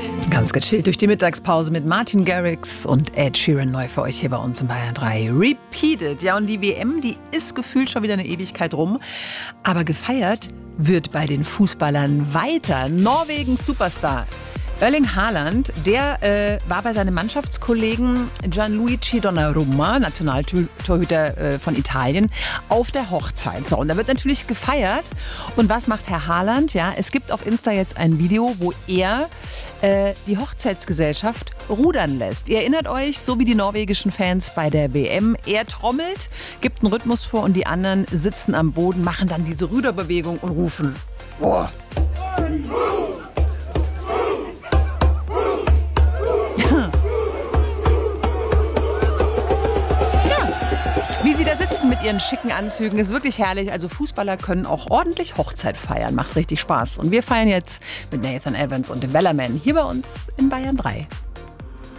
Ganz gechillt durch die Mittagspause mit Martin Garrix und Ed Sheeran neu für euch hier bei uns in Bayern 3. Repeated. Ja, und die WM, die ist gefühlt schon wieder eine Ewigkeit rum. Aber gefeiert wird bei den Fußballern weiter. Norwegens Superstar Erling Haaland, der war bei seinem Mannschaftskollegen Gianluigi Donnarumma, Nationaltorhüter von Italien, auf der Hochzeit. So, und da wird natürlich gefeiert. Und was macht Herr Haaland? Ja, es gibt auf Insta jetzt ein Video, wo er die Hochzeitsgesellschaft rudern lässt. Ihr erinnert euch, so wie die norwegischen Fans bei der WM. Er trommelt, gibt einen Rhythmus vor und die anderen sitzen am Boden, machen dann diese Ruderbewegung und rufen: Boah. Wie sie da sitzen mit ihren schicken Anzügen, ist wirklich herrlich. Also Fußballer können auch ordentlich Hochzeit feiern. Macht richtig Spaß. Und wir feiern jetzt mit Nathan Evans und dem Wellerman hier bei uns in Bayern 3.